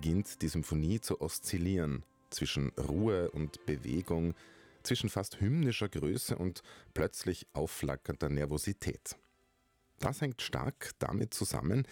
beginnt die Symphonie zu oszillieren zwischen Ruhe und Bewegung, zwischen fast hymnischer Größe und plötzlich aufflackernder Nervosität. Das hängt stark damit zusammen,